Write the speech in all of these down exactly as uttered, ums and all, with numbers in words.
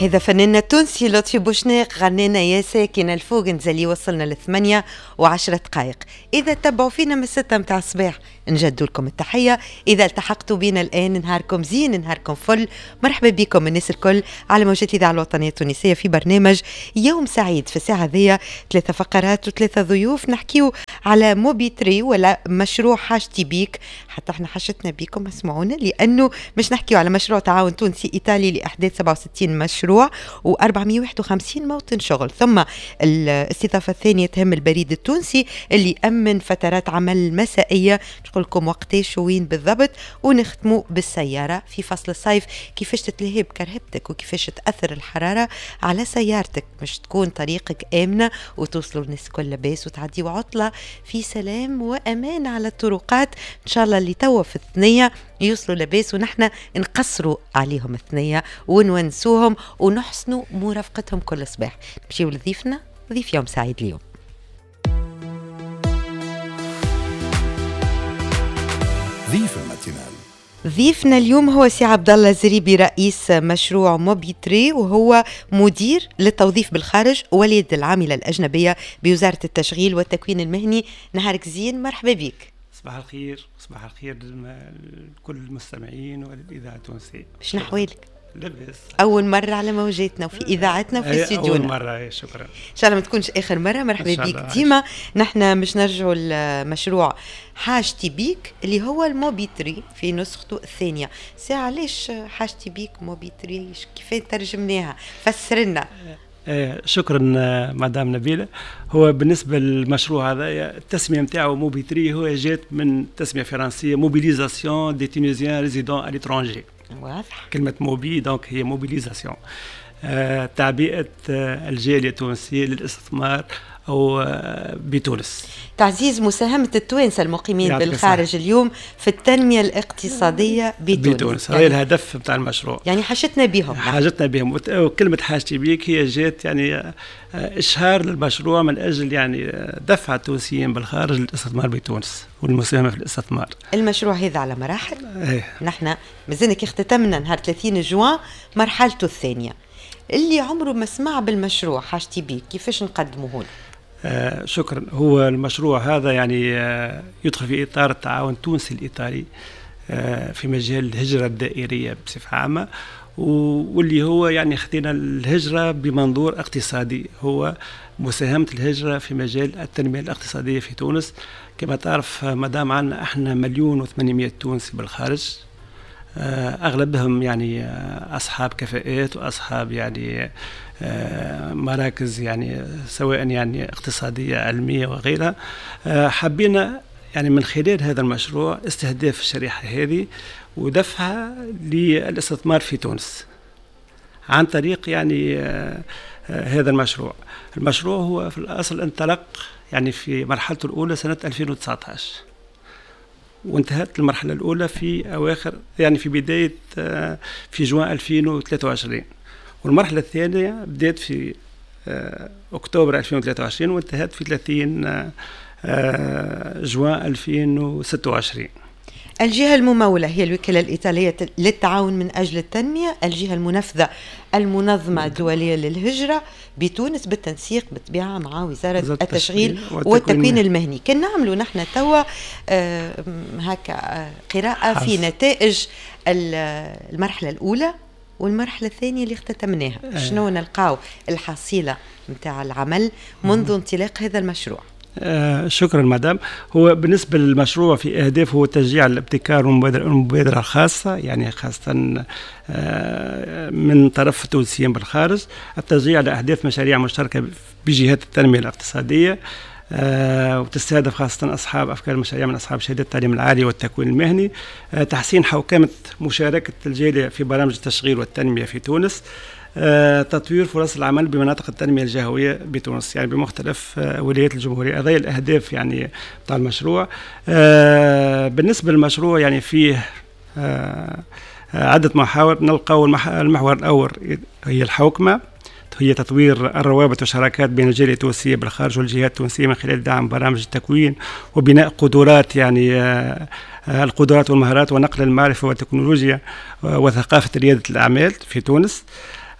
هذا فناننا التونسي لطفي بوشناق غنينا يا ساكن الفوق نزلي وصلنا لثمانية وعشرة دقائق. إذا تبعوا فينا من ستة متاع الصباح نجدوا لكم التحية. إذا التحقتوا بينا الآن نهاركم زين نهاركم فل. مرحبا بكم الناس الكل على موجات إذاعة الوطنية التونسية في برنامج يوم سعيد. في الساعة ذي ثلاثة فقرات وثلاثة ضيوف نحكيو على موبي تري ولا مشروع حاجتي بيك. حتى احنا حاجتنا بيكم اسمعونا لأنه مش نحكيو على مشروع تعاون تونسي إيطالي لإحداث سبعة وستين مشروع وأربعمائة وواحد وخمسين موطن شغل. ثم الاستضافة الثانية تهم البريد التونسي اللي أمن فترات عمل مسائية نقول لكم وقتاش وين بالضبط. ونختموا بالسيارة في فصل الصيف كيفاش تتلهي بكرهبتك وكيفاش تأثر الحرارة على سيارتك مش تكون طريقك آمنة وتوصلوا الناس كل لباس وتعديوا عطلة في سلام وأمان على الطرقات. إن شاء الله اللي توا في الثنية يوصلوا لباس ونحن نقصروا عليهم الثنية ونونسوهم ونحسنوا مرافقتهم كل صباح. نمشيو لضيفنا ضيف يوم سعيد اليوم. ضيف الماتينال ضيفنا اليوم هو سي عبد الله الزريبي رئيس مشروع موبي تري وهو مدير للتوظيف بالخارج واليد العاملة الأجنبية بوزارة التشغيل والتكوين المهني. نهارك زين مرحبا بك. صباح الخير صباح الخير لكل المستمعين وللإذاعة التونسية. شنو أحوالك؟ لبس أول مرة على موجاتنا وفي إذاعتنا وفي استديونا. أول مرة شكرا. إن شاء الله ما تكونش آخر مرة. مرحبا بك ديما. نحن مش نرجعوا المشروع حاجتي بيك اللي هو الموبي تري في نسخته الثانية. ساعة ليش حاجتي بيك موبي تري كيف ترجمناها فسرنا. آه شكرا مدام نبيلة. هو بالنسبة للمشروع هذا التسمية متاعه موبي تري هو جات من تسمية فرنسية موبيليزاسيون دي تونيزيان ريزيدون على l'étranger. واضح. كلمة موبي دونك هي موبيليزاسيون آه تعبئة آه الجالية التونسية للاستثمار أو آه بتونس. تعزيز مساهمة التوانسة المقيمين بالخارج صح. اليوم في التنمية الاقتصادية بتونس. بتونس يعني هذا الهدف بتاع المشروع. يعني حاجتنا بهم. حاجتنا بهم وكلمة حاجتي بيك هي جات يعني إشهار للمشروع من أجل يعني دفع التونسيين بالخارج للاستثمار بتونس والمساهمة في الاستثمار. المشروع هذا على مراحل. ايه. نحن مازلنا اختتمنا نهار ثلاثين جوان مرحلته الثانية. اللي عمره ما سمع بالمشروع حاجتي بيك كيفاش نقدموه له؟ آه شكرا. هو المشروع هذا يعني آه يدخل في إطار التعاون التونسي الإيطالي آه في مجال الهجرة الدائرية بصفة عامة واللي هو يعني خدينا الهجرة بمنظور اقتصادي هو مساهمة الهجرة في مجال التنمية الاقتصادية في تونس. كما تعرف مدام عنا احنا مليون وثمانمائة تونسي بالخارج أغلبهم يعني أصحاب كفاءات وأصحاب يعني مراكز يعني سواء يعني اقتصادية علمية وغيرها. حبينا يعني من خلال هذا المشروع استهداف الشريحة هذه ودفعها للاستثمار في تونس عن طريق يعني هذا المشروع. المشروع هو في الأصل انطلق يعني في مرحلته الأولى سنة ألفين وتسعة عشر وانتهت المرحلة الأولى في أواخر يعني في بداية في جوان ألفين وثلاثة وعشرين والمرحلة الثانية بدأت في أكتوبر ألفين وثلاثة وعشرين وانتهت في ثلاثين جوان ألفين وستة وعشرين. الجهة الممولة هي الوكالة الإيطالية للتعاون من أجل التنمية. الجهة المنفذة المنظمة الدولية للهجرة بتونس بالتنسيق بالطبيعة مع وزارة التشغيل والتكوين المهني. كنا نعملوا نحن توا آه هكا آه قراءة في نتائج المرحلة الأولى والمرحلة الثانية اللي اختتمناها. آه. شنو نلقاو الحصيلة متاع العمل منذ انطلاق هذا المشروع؟ آه شكرا مدام. هو بالنسبة للمشروع في أهداف هو تشجيع الابتكار والمبادرة الخاصة يعني خاصة آه من طرف التونسيين بالخارج. التشجيع لأهداف مشاريع مشتركة بجهات التنمية الاقتصادية آه وتستهدف خاصة أصحاب أفكار المشاريع من أصحاب شهادة التعليم العالي والتكوين المهني. آه تحسين حوكمة مشاركة الجالية في برامج التشغيل والتنمية في تونس. آه، تطوير فرص العمل بمناطق التنمية الجهوية بتونس يعني بمختلف آه، ولايات الجمهورية. هذه الأهداف يعني بتاع المشروع. آه، بالنسبة للمشروع يعني فيه آه، عدة محاور. نلقاو المحور الأول هي الحوكمة هي تطوير الروابط والشراكات بين الجالية التونسية بالخارج والجهات التونسية من خلال دعم برامج التكوين وبناء قدرات يعني آه القدرات والمهارات ونقل المعرفة والتكنولوجيا وثقافة ريادة الأعمال في تونس.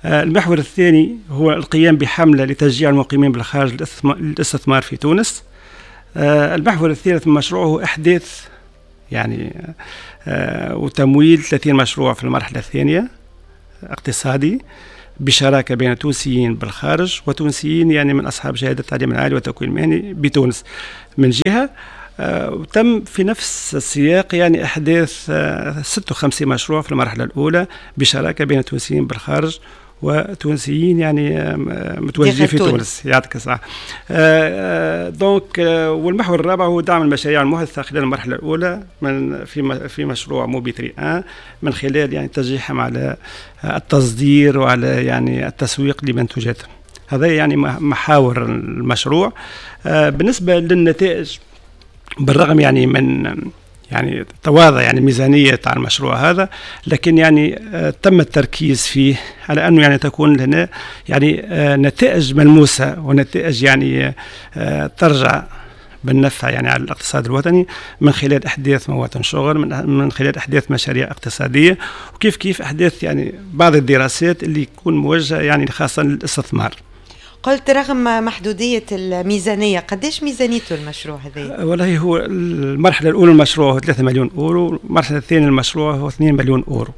المحور الثاني هو القيام بحملة لتشجيع المقيمين بالخارج للاستثمار في تونس. المحور الثالث من المشروع هو إحداث يعني وتمويل ثلاثين مشروع في المرحلة الثانية اقتصادي بشراكة بين تونسيين بالخارج وتونسيين يعني من أصحاب شهادة التعليم العالي والتكوين المهني بتونس من جهة. وتم في نفس السياق يعني إحداث ستة وخمسين مشروع في المرحلة الأولى بشراكة بين تونسيين بالخارج وتونسيين يعني متواجدين في تونس. يعطيك الصحة. دونك والمحور الرابع هو دعم المشاريع المحدثة خلال المرحلة الأولى من في في مشروع موبيتري واحد من خلال يعني تشجيعهم على التصدير وعلى يعني التسويق لمنتوجاتهم. هذا يعني محاور المشروع. بالنسبة للنتائج، بالرغم يعني من يعني تواضع يعني ميزانية على المشروع هذا، لكن يعني آه تم التركيز فيه على أنه يعني تكون لنا يعني آه نتائج ملموسة ونتائج يعني آه ترجع بالنفع يعني على الاقتصاد الوطني من خلال إحداث مواطن شغل، من, من خلال إحداث مشاريع اقتصادية، وكيف كيف إحداث يعني بعض الدراسات اللي يكون موجهة يعني خاصة للاستثمار. قلت رغم محدودية الميزانية، قديش ميزانيته المشروع هذا؟ والله هو المرحلة الأولى المشروع هو ثلاثة مليون أورو، المرحلة الثانية المشروع هو اثنين مليون أورو.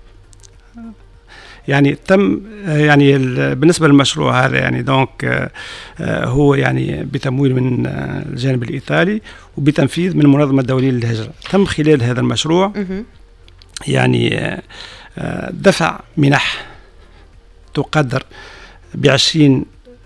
يعني تم يعني بالنسبة للمشروع هذا يعني دونك هو يعني بتمويل من الجانب الإيطالي وبتنفيذ من المنظمة الدولية للهجرة. تم خلال هذا المشروع يعني دفع منح تقدر بعشرين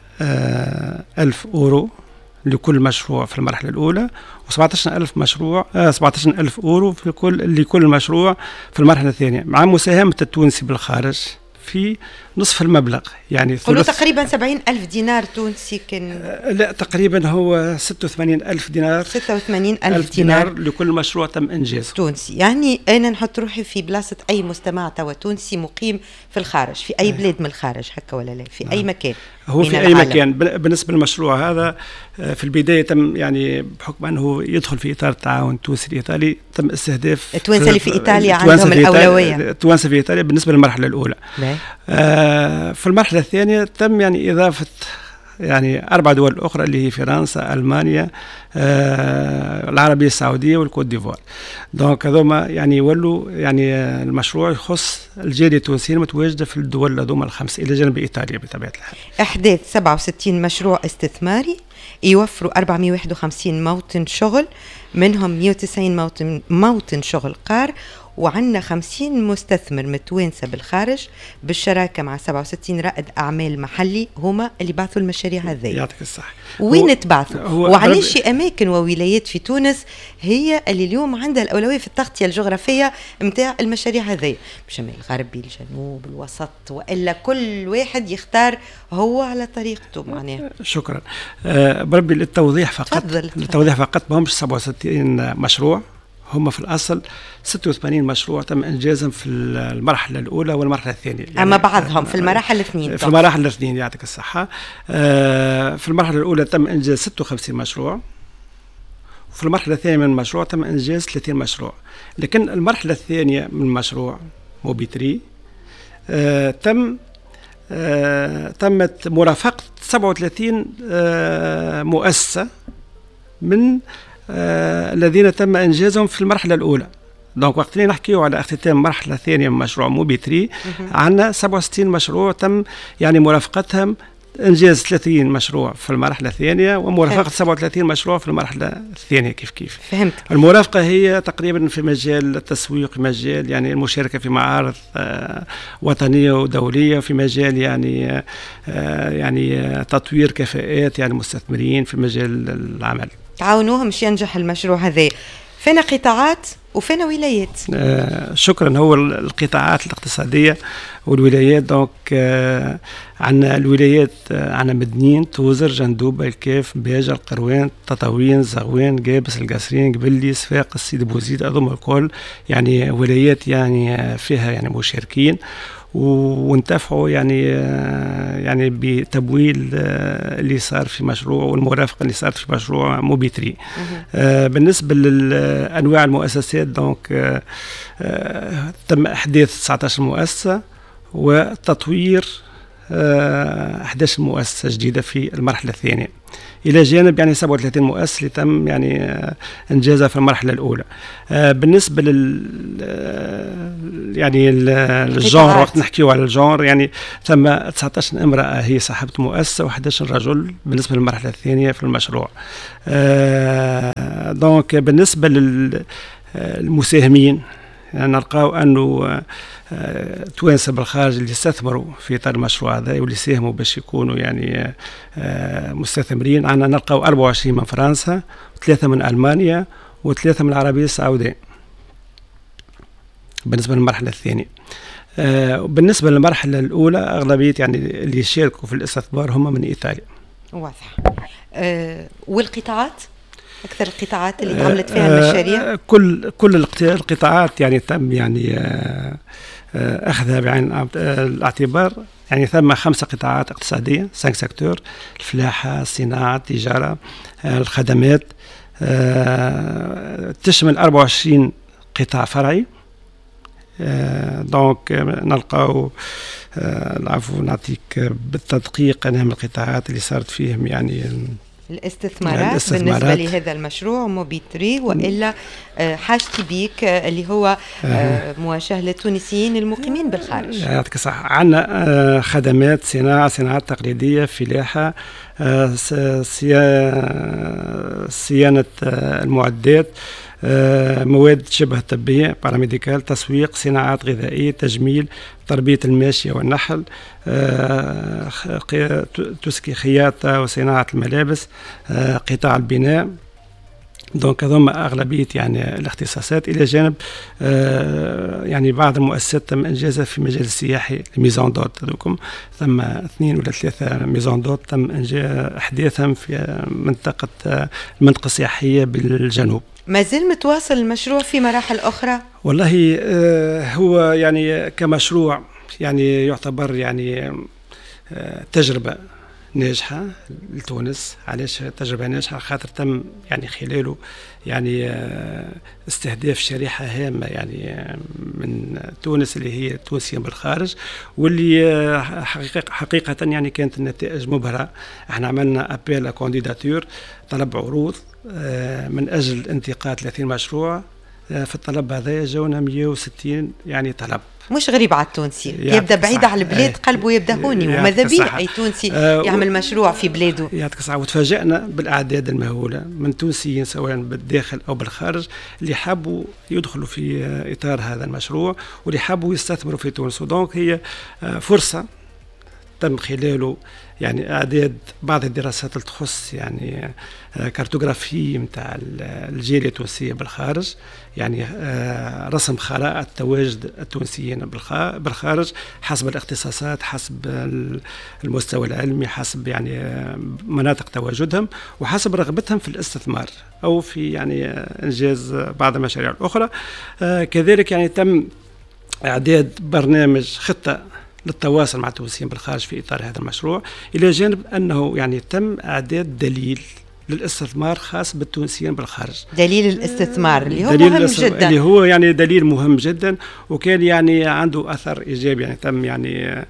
ألف أورو لكل مشروع في المرحلة الأولى، وسبعة عشر ألف مشروع آه سبعة عشر ألف أورو في كل لكل مشروع في المرحلة الثانية، مع مساهمة التونسي بالخارج في نصف المبلغ. يعني قلوا تقريبا سبعين ألف دينار تونسي كان آه لا تقريبا هو ستة وثمانين ألف دينار ستة وثمانين ألف دينار, دينار لكل مشروع تم إنجازه تونسي. يعني أنا نحط روحي في بلاصة أي مستمع توا تونسي مقيم في الخارج في أي بلاد من الخارج هكا ولا لا في آه. أي مكان هو في أي مكان. بالنسبة للمشروع هذا في البداية تم يعني بحكم أنه يدخل في إطار التعاون التونسي الإيطالي تم استهداف التوانسة اللي في إيطاليا عندهم الأولوية. التوانسة في إيطاليا بالنسبة للمرحلة الأولى. آه في المرحلة الثانية تم يعني إضافة يعني أربع دول أخرى اللي هي فرنسا، ألمانيا، آه العربية السعودية والكوت ديفوار. دونك هذوما يعني يولوا يعني المشروع يخص الجالية التونسية المتواجدة في الدول هذوما الخمس إلى جانب إيطاليا بطبيعة الحال. إحداث سبعة وستين مشروع استثماري يوفروا أربعمائة وواحد وخمسين موطن شغل، منهم مئة وتسعين موطن موطن شغل قار، وعندنا خمسين مستثمر متوانسة بالخارج بالشراكة مع سبعة وستين رائد أعمال محلي هما اللي بعثوا المشاريع هذه. يعطيك الصحة. وين تبعثوا؟ وعلاش أماكن وولايات في تونس هي اللي اليوم عندها الأولوية في التغطية الجغرافية متاع المشاريع هذه؟ الشمال الغربي، الجنوب، الوسط، وإلا كل واحد يختار هو على طريقته معناها. شكرا. أه بربي للتوضيح فقط. تفضل. للتوضيح فقط ما همش سبعة وستين مشروع، هم في الأصل ستة وثمانين مشروع تم إنجازهم في المرحلة الأولى والمرحلة الثانية. يعني أما بعضهم في المراحل الاثنين. في المراحل الاثنين يعطيك الصحة. آه في المرحلة الأولى تم إنجاز ستة وخمسين مشروع، وفي المرحلة الثانية من المشروع تم إنجاز ثلاثين مشروع. لكن المرحلة الثانية من المشروع موبيتري آه تم آه تمت مرافقة سبعة وثلاثين آه مؤسسة من آه الذين تم إنجازهم في المرحلة الأولى. دونك وقت اللي نحكيو على اختتام مرحلة ثانية من مشروع موبيتري عندنا سبعة وستين مشروع تم يعني مرافقتهم إنجاز ثلاثين مشروع في المرحلة الثانية ومرافقة سبعة وثلاثين مشروع في المرحلة الثانية. كيف كيف فهمت. المرافقة هي تقريبا في مجال التسويق، في مجال يعني المشاركة في معارض آه وطنية ودولية، في مجال يعني آه يعني تطوير كفاءات يعني مستثمرين في مجال العمل. تعاونوهم مش ينجح المشروع هذا. فينا قطاعات وفينا ولايات. آه شكرا. هو القطاعات الاقتصادية والولايات دونك آه عندنا الولايات آه عندنا مدنين، توزر، جندوبة، الكاف، باجة، القروان، تطاوين، زغوان، جابس، القصرين، قبلي، صفاق، السيد بوزيد، أظن الكل يعني ولايات يعني فيها يعني مشاركين ونتفعوا يعني يعني بتمويل اللي صار في مشروع والمرافقه اللي صارت في مشروع موبيتري. بالنسبه لانواع المؤسسات دونك تم احداث تسعة عشر مؤسسه وتطوير أحد عشر مؤسسة جديدة في المرحلة الثانية، إلى جانب يعني سبعة وثلاثين مؤسسة اللي تم يعني إنجازها في المرحلة الأولى. بالنسبة لل يعني الجانر، وقت نحكيو على الجانر يعني ثم تسعة عشر امرأة هي صاحبة مؤسسة وأحد عشر رجل بالنسبة للمرحلة الثانية في المشروع. دونك بالنسبة للمساهمين يعني نلقاو أنه توانسة بالخارج اللي استثمروا في إطار المشروع هذا واللي ساهموا باش يكونوا يعني مستثمرين، عندنا نلقاو أربعة وعشرين من فرنسا وثلاثة من ألمانيا وثلاثة من العربية السعودية بالنسبة للمرحلة الثانية. بالنسبة للمرحلة الأولى أغلبية يعني اللي شاركوا في الاستثمار هم من إيطاليا. واضح. أه والقطاعات أكثر القطاعات اللي تعملت فيها المشاريع؟ كل كل القطاعات يعني تم يعني أخذها بعين الاعتبار. يعني ثم خمسة قطاعات اقتصادية، سانك سيكتور: الفلاحة، الصناعة، التجارة، الخدمات، تشمل أربعة وعشرين قطاع فرعي. دونك نلقاو العفو نعطيك بالتدقيق أهم القطاعات اللي صارت فيهم يعني الاستثمارات, الاستثمارات بالنسبة لهذا المشروع موبيتري، وإلا حاجتي بيك اللي هو مواجهة للتونسيين المقيمين بالخارج. يعطيك صح. عندنا خدمات، صناعة، صناعات تقليدية، فلاحة، صيانة المعدات، مواد شبه طبية باراميديكال، تسويق، صناعات غذائية، تجميل، تربية الماشية والنحل، تسكي خياطة وصناعة الملابس، قطاع البناء. دونك هذوما أغلبية يعني الاختصاصات، إلى جانب يعني بعض المؤسسات تم إنجازها في مجال السياحي، الميزون دوت هذوكم ثم اثنين ولا ثلاثة ميزون دوت تم إنجاز إحداثهم في منطقة المنطقة السياحية بالجنوب. ما زال متواصل المشروع في مراحل أخرى؟ والله هو يعني كمشروع يعني يعتبر يعني تجربة ناجحة لتونس. علاش تجربة ناجحة؟ خاطر تم يعني خلاله يعني استهداف شريحة هامة يعني من تونس اللي هي تونسيين بالخارج، واللي حقيقة, حقيقة يعني كانت النتائج مبهرة. احنا عملنا أبيل كانديداتور، طلب عروض من أجل انتقاء ثلاثين مشروع. في الطلب هذا جاونا مئة وستين يعني طلب. مش غريب على التونسي، يبدا بعيد على البلاد قلبه يبدا هوني، وماذا بيه اي تونسي آه يعمل مشروع في بلاده. يعطيك الصحة. وتفاجئنا بالاعداد المهوله من تونسيين سواء بالداخل او بالخارج اللي حابوا يدخلوا في اطار هذا المشروع واللي حابوا يستثمروا في تونس. ودونك هي فرصه تم خلاله يعني اعداد بعض الدراسات اللي تخص يعني كارتوغرافي نتاع الجاليه التونسيه بالخارج، يعني رسم خرائط تواجد التونسيين بالخارج حسب الاختصاصات، حسب المستوى العلمي، حسب يعني مناطق تواجدهم، وحسب رغبتهم في الاستثمار او في يعني انجاز بعض المشاريع الاخرى. كذلك يعني تم اعداد برنامج خطه للتواصل مع التونسيين بالخارج في إطار هذا المشروع، إلى جانب أنه يعني تم إعداد دليل للاستثمار خاص بالتونسيين بالخارج. دليل الاستثمار اللي هو مهم جدا، اللي هو يعني دليل مهم جدا، وكان يعني عنده أثر إيجابي. يعني تم يعني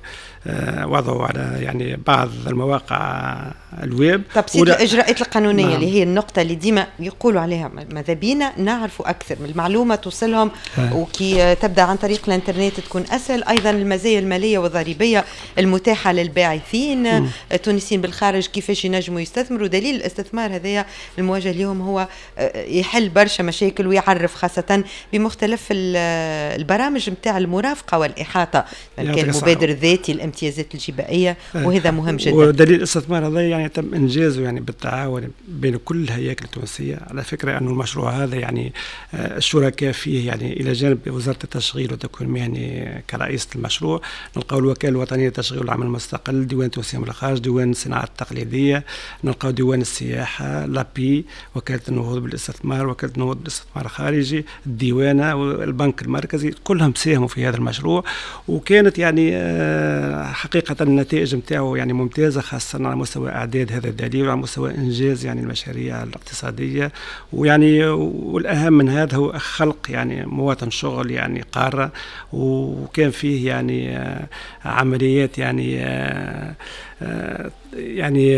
وضعه على يعني بعض المواقع الويب. تبسيط الإجراءات القانونية نعم. اللي هي النقطة اللي ديما يقولوا عليها ماذا بينا نعرفوا أكثر من المعلومة توصلهم، وكي تبدأ عن طريق الانترنت تكون أسهل. أيضا المزايا المالية والضريبية المتاحة للباعثين التونسيين بالخارج كيفاش ينجموا يستثمروا. دليل الاستثمار هذايا المواجه اليوم هو يحل برشا مشاكل ويعرف خاصة بمختلف البرامج متاع المرافقة والإحاطة، كان المبادر الذاتي، الامتيازات الجبائية، وهذا مهم جدا. ودليل الاستثمار هذا يعني تم إنجازه يعني بالتعاون بين كل الهياكل التونسية. على فكرة أنه المشروع هذا يعني الشركاء فيه يعني إلى جانب وزارة التشغيل والتكوين المهني كرئيسة المشروع، نلقاو الوكالة الوطنية للتشغيل والعمل المستقل، ديوان التونسيين بالخارج، ديوان الصناعات التقليدية، نلقاو ديوان السياحة، لابي، وكالة النهوض بالاستثمار، وكالة النهوض بالاستثمار الخارجي، الديوانة والبنك المركزي، كلهم ساهموا في هذا المشروع. وكانت يعني حقيقة النتائج نتاعو يعني ممتازة، خاصة على مستوى إعداد هذا الدليل وعلى مستوى إنجاز يعني المشاريع الاقتصادية، ويعني والأهم من هذا هو خلق يعني مواطن شغل يعني قارة، وكان فيه يعني عمليات يعني يعني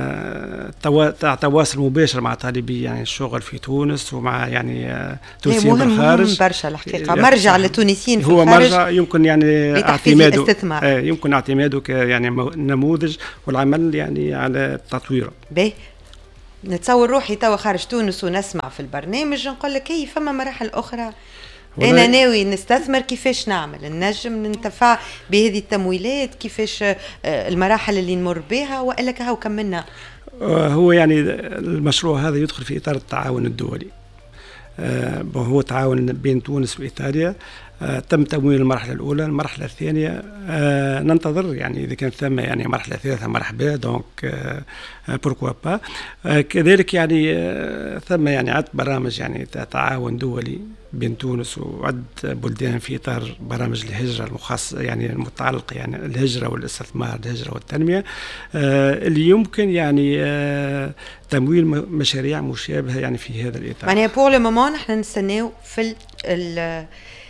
تواصل مباشر مع طالبي يعني الشغل في تونس ومع يعني تونسيين بالخارج. مهم برشا الحقيقة، مرجع للتونسيين في هو الخارج، مرجع يمكن يعني اعتماده الاستثمار. آه يمكن اعتماده ك يعني نموذج والعمل يعني على تطويره. باهي، نتصور روحي توا خارج تونس ونسمع في البرنامج نقول لك هي فما مراحل أخرى أنا ناوي نستثمر، كيفاش نعمل ننجم ننتفع بهذه التمويلات، كيفاش المراحل اللي نمر بها، وإلا كهو كملنا. هو يعني المشروع هذا يدخل في إطار التعاون الدولي، هو تعاون بين تونس وإيطاليا. تم تمويل المرحلة الأولى. المرحلة الثانية آه ننتظر يعني إذا كان ثم يعني مرحلة ثالثة مرحبا، دونك آه بوركوا با. آه كذلك يعني آه ثم يعني عدة برامج يعني تعاون دولي بين تونس وعدة بلدان في إطار برامج الهجرة المخصصة يعني المتعلقة يعني الهجرة والاستثمار، الهجرة والتنمية، آه اللي يمكن يعني آه تمويل مشاريع مشابهة يعني في هذا الإطار. يعني بور لو مومون نحن نستناو في ال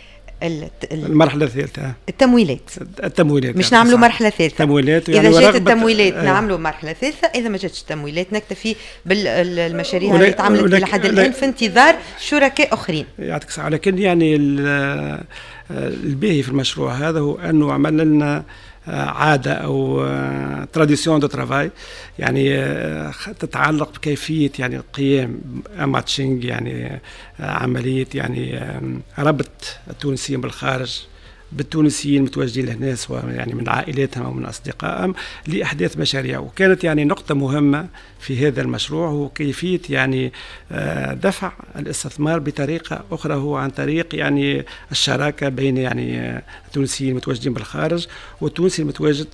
المرحلة الثالثة التمويلات التمويلات مش نعملوا مرحلة ثالثة. تمويلات إذا يعني جات التمويلات آه. نعملوا مرحلة ثالثة، إذا ما جاتش التمويلات نكتفي بالمشاريع اللي تعملت لحد الآن في انتظار شركاء آخرين. يعطيك الصحة. لكن يعني الباهي في المشروع هذا هو أنه عملنا لنا عادة أو تراديسيون دو ترافاي يعني تتعلق بكيفية يعني القيام ماتشينج يعني عملية يعني ربط التونسيين بالخارج بالتونسيين المتواجدين لهنا، سواء يعني من عائلاتهم أو من أصدقائهم، لإحداث مشاريع. وكانت يعني نقطة مهمة في هذا المشروع هو كيفية يعني دفع الاستثمار بطريقة أخرى، هو عن طريق يعني الشراكة بين يعني التونسيين المتواجدين بالخارج والتونسي المتواجد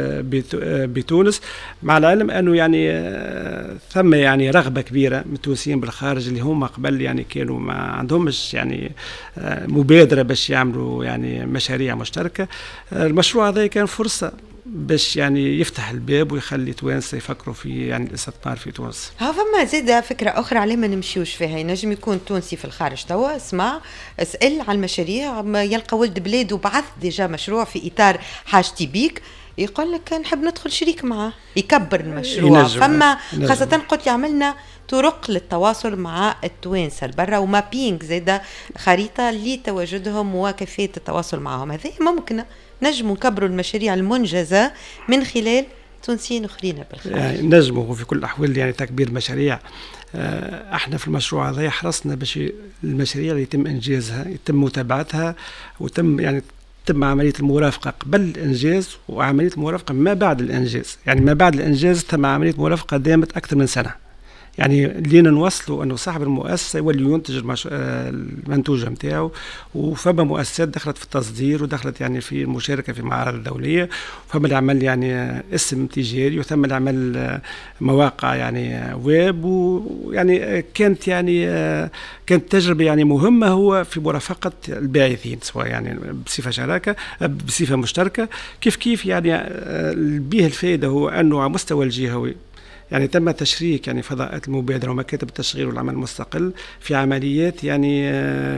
بتونس، مع العلم أنه يعني ثم يعني رغبة كبيرة من التونسيين بالخارج اللي هم قبل يعني كانوا ما عندهمش يعني مبادرة باش يعملوا يعني مشاريع مشتركة. المشروع هذا كان فرصة باش يعني يفتح الباب ويخلي توانسة يفكروا في يعني الاستثمار في تونس. ها فما زيادة فكرة أخرى على ما نمشيوش فيها، ينجم يكون تونسي في الخارج توا اسمع اسأل على المشاريع، يلقى ولد بلاد وبعث ديجا مشروع في إطار حاجتي بيك، يقول لك نحب ندخل شريك معه يكبر المشروع. فما خاصة قلت عملنا طرق للتواصل مع التوانسة البرة ومابينج زيادة خريطة لتواجدهم وكيفية التواصل معهم. هذه ممكن نجموا نكبروا المشاريع المنجزة من خلال تونسيين اخرين بالخارج. يعني نجموا في كل الأحوال يعني تكبير المشاريع. احنا في المشروع هذا حرصنا باش المشاريع اللي يتم انجازها يتم متابعتها وتم يعني تم عملية المرافقة قبل الإنجاز وعملية المرافقة ما بعد الإنجاز. يعني ما بعد الإنجاز تم عملية مرافقة دامت أكثر من سنة، يعني لينا نوصلوا أنه صاحب المؤسسة هو اللي ينتج المش... المنتوج متاعه، وفما مؤسسات دخلت في التصدير ودخلت يعني في المشاركة في المعارض الدولية، وفما اللي عمل يعني اسم تجاري، وثم اللي عمل مواقع يعني ويب، ويعني كانت يعني كانت تجربة يعني مهمة هو في مرافقة الباعثين، سواء يعني بصفة شراكة بصفة مشتركة. كيف كيف يعني به الفائدة هو أنه على مستوى الجهوي يعني تم تشريك يعني فضاءات المبادرة ومكاتب التشغيل والعمل المستقل في عمليات يعني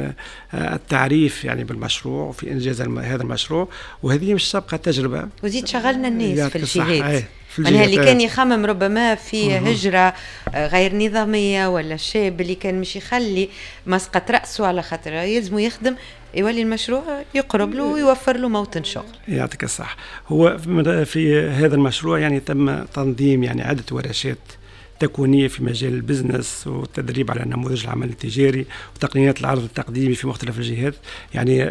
التعريف يعني بالمشروع وفي إنجاز هذا المشروع، وهذه مش سابقة تجربة. وزيد شغلنا الناس في الجهات، يعني اللي كان يخمم ربما في هجرة غير نظامية ولا شاب اللي كان مش يخلي مسقط رأسه على خاطر يلزمه يخدم، يولي المشروع يقرب له ويوفر له موطن شغل. يعطيك الصح. هو في هذا المشروع يعني تم تنظيم يعني عدة ورشات تكوينية في مجال البزنس والتدريب على نموذج العمل التجاري وتقنيات العرض التقديمي في مختلف الجهات. يعني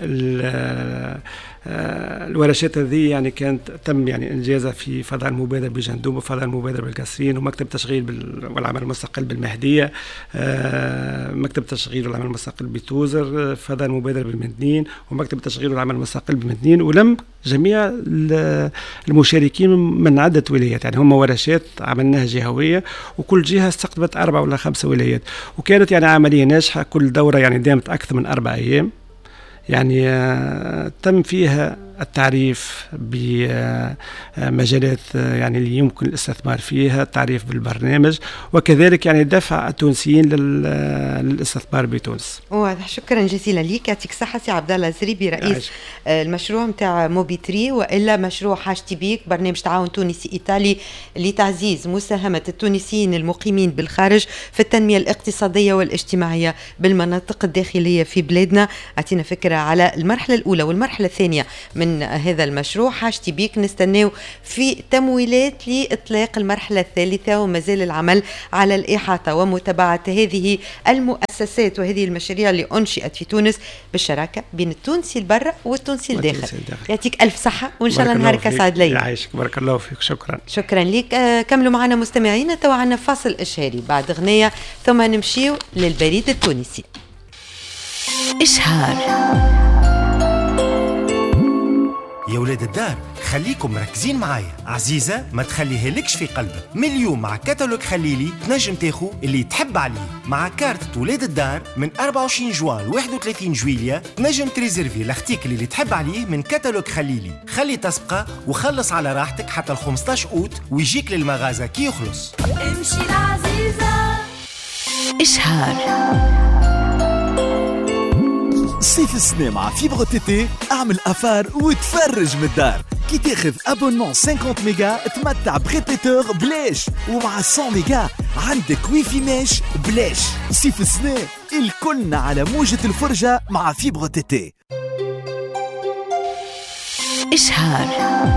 الورشات هذه يعني كانت تم يعني انجازها في فضاء المبادر بجندوب وفضاء المبادر بالقصرين ومكتب تشغيل والعمل المستقل بالمهدية، مكتب تشغيل والعمل المستقل بتوزر، فضاء المبادر بالمدنين ومكتب تشغيل والعمل المستقل بالمدنين، ولم جميع المشاركين من عدة ولايات. يعني هم ورشات عملناها جهوية وكل جهة استقطبت أربع ولا خمسة ولايات، وكانت يعني عملية ناجحة. كل دورة يعني دامت أكثر من أربع أيام، يعني تم فيها التعريف بمجالات يعني اللي يمكن الاستثمار فيها، التعريف بالبرنامج، وكذلك يعني دفع التونسيين للاستثمار بتونس. واضح. شكرا جزيلا ليك، يعطيك الصحة سي عبد الله الزريبي، رئيس عايش. المشروع نتاع موبيتري والا مشروع حاجتي بيك، برنامج تعاون تونسي ايطالي لتعزيز مساهمة التونسيين المقيمين بالخارج في التنمية الاقتصادية والاجتماعية بالمناطق الداخلية في بلادنا. أعطينا فكرة على المرحلة الأولى والمرحلة الثانية من هذا المشروع حاجتي بيك. نستناو في تمويلات لإطلاق المرحلة الثالثة، وما زال العمل على الإحاطة ومتابعة هذه المؤسسات وهذه المشاريع اللي أنشئت في تونس بالشراكة بين التونسي البرة والتونسي الداخل. يعطيك ألف صحة وإن شاء الله نهارك أسعد ليلة. يعيشك، بارك الله فيك. شكرا شكرا لك. آه كملوا معنا مستمعينا، تو عنا فاصل إشهاري بعد غنية ثم نمشيو للبريد التونسي. إشهار. يا ولاد الدار، خليكم مركزين معايا. عزيزة ما تخليها لكش في قلبك. من اليوم مع كتالوج خليلي تنجم تاخو اللي تحب عليه. مع كارت ولاد الدار من أربعة وعشرين جوان ل واحد وثلاثين جويلية تنجم تريزيرفي لاختيكل اللي تحب عليه من كتالوج خليلي. خلي تسبقة وخلص على راحتك حتى ال خمسطاش أوت ويجيك للمغازة كي يخلص. امشي العزيزة. إشهار. صيف السنة مع فيبر تيتي، اعمل أفار وتفرج من الدار. كي تاخذ ابونمون خمسين ميجا تمتع بريبيتور بلاش، ومع مية ميجا عندك ويفي ماش بلاش. صيف السنة الكلنا على موجة الفرجة مع فيبر تيتي. إشهار.